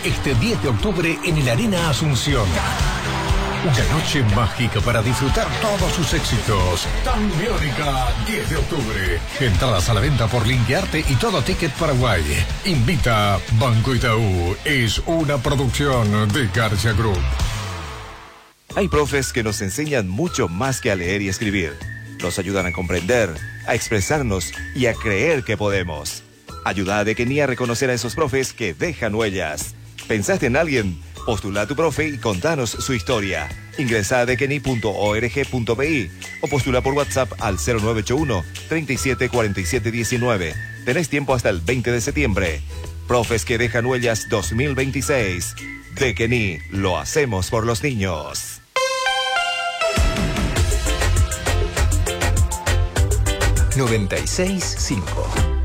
este 10 de octubre en el Arena Asunción. Una noche mágica para disfrutar todos sus éxitos. Tanbiónica, 10 de octubre. Entradas a la venta por Linkearte y Todo Ticket Paraguay. Invita Banco Itaú. Es una producción de García Group. Hay profes que nos enseñan mucho más que a leer y escribir. Nos ayudan a comprender, a expresarnos y a creer que podemos. Ayuda a Dekeni a reconocer a esos profes que dejan huellas. ¿Pensaste en alguien? Postula a tu profe y contanos su historia. Ingresa a dekeni.org.pi o postula por WhatsApp al 0981 37 47 19. Tenés tiempo hasta el 20 de septiembre. Profes que dejan huellas 2026. Dekeni, lo hacemos por los niños. 96.5